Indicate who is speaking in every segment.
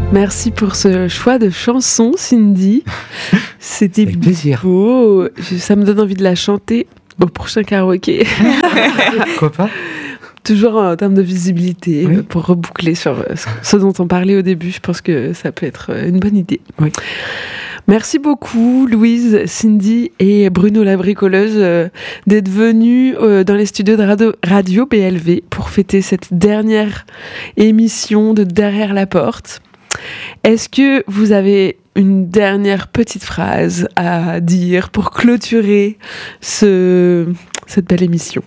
Speaker 1: Merci pour ce choix de chanson, Cindy. C'était
Speaker 2: avec plaisir.
Speaker 1: beau. Ça me donne envie de la chanter au prochain karaoké.
Speaker 2: Quoi pas?
Speaker 1: Toujours en termes de visibilité,
Speaker 2: Oui.
Speaker 1: pour reboucler sur ce dont on parlait au début. Je pense que ça peut être une bonne idée.
Speaker 2: Oui.
Speaker 1: Merci beaucoup, Louise, Cindy et Bruno la bricoleuse, d'être venus dans les studios de Radio BLV pour fêter cette dernière émission de Derrière la porte. Est-ce que vous avez une dernière petite phrase à dire pour clôturer cette belle émission?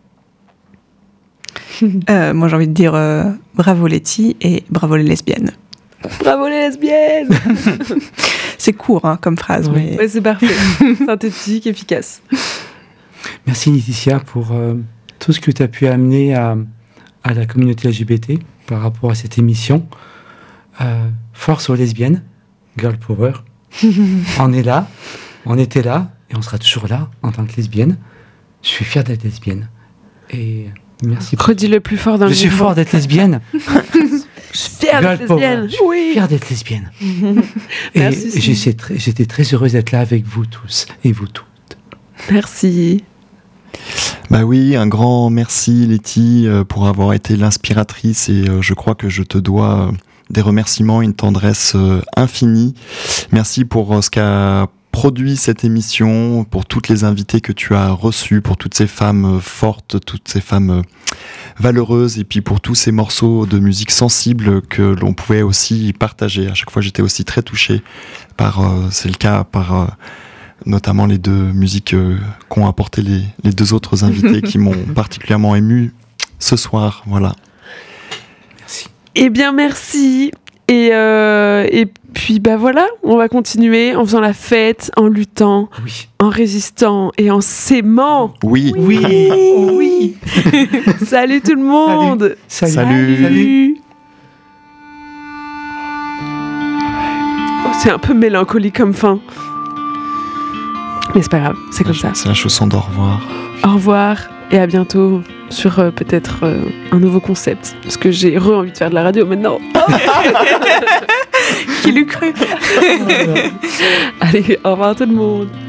Speaker 3: Moi, j'ai envie de dire bravo Letty et bravo les lesbiennes.
Speaker 1: Bravo les lesbiennes!
Speaker 3: C'est court comme phrase,
Speaker 2: Oui.
Speaker 3: mais
Speaker 1: Ouais, c'est parfait. Synthétique, efficace.
Speaker 2: Merci Laetitia pour tout ce que tu as pu amener à la communauté LGBT par rapport à cette émission. Force aux lesbiennes, Girl Power. On est là, on était là et on sera toujours là en tant que lesbienne. Je suis fier d'être lesbienne. Et merci.
Speaker 1: Redis-le plus fort dans le
Speaker 2: Je suis
Speaker 1: micro.
Speaker 2: fort d'être lesbienne.
Speaker 1: Je suis fière
Speaker 2: Girl
Speaker 1: d'être
Speaker 2: Power.
Speaker 1: lesbienne.
Speaker 2: Je suis
Speaker 1: Oui.
Speaker 2: fier d'être lesbienne. Et
Speaker 1: Merci,
Speaker 2: j'étais très heureuse d'être là avec vous tous et vous toutes.
Speaker 1: Merci.
Speaker 4: Bah oui, un grand merci Letty pour avoir été l'inspiratrice et je crois que je te dois des remerciements, une tendresse infinie. Merci pour ce qu'a produit cette émission, pour toutes les invités que tu as reçus, pour toutes ces femmes fortes, toutes ces femmes valeureuses et puis pour tous ces morceaux de musique sensible que l'on pouvait aussi partager. À chaque fois, j'étais aussi très touché par, c'est le cas, par notamment les deux musiques qu'ont apporté les deux autres invités qui m'ont particulièrement ému ce soir. Voilà.
Speaker 1: Eh bien, merci. Et puis, voilà, on va continuer en faisant la fête, en luttant,
Speaker 2: Oui.
Speaker 1: en résistant et en s'aimant.
Speaker 4: Oui.
Speaker 2: Oui.
Speaker 1: Salut tout le monde.
Speaker 4: Salut.
Speaker 1: Oh, c'est un peu mélancolique comme fin. Mais c'est pas grave, c'est comme ça.
Speaker 4: C'est la chanson d'au revoir.
Speaker 1: Au revoir et à bientôt sur peut-être un nouveau concept. Parce que j'ai envie de faire de la radio maintenant.
Speaker 3: qui l'eût cru?
Speaker 1: Allez, au revoir tout le monde.